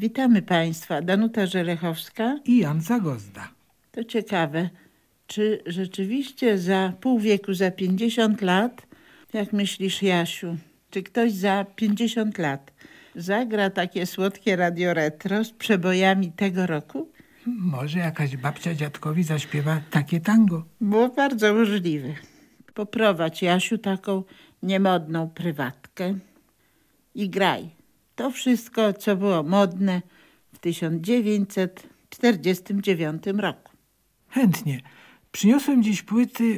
Witamy Państwa, Danuta Żerechowska i Jan Zagozda. To ciekawe, czy rzeczywiście za pół wieku, za 50 lat, jak myślisz, Jasiu, czy ktoś za 50 lat zagra takie słodkie radio retro z przebojami tego roku? Może jakaś babcia dziadkowi zaśpiewa takie tango. Było bardzo możliwe. Poprowadź, Jasiu, taką niemodną prywatkę i graj. To wszystko, co było modne w 1949 roku. Chętnie. Przyniosłem dziś płyty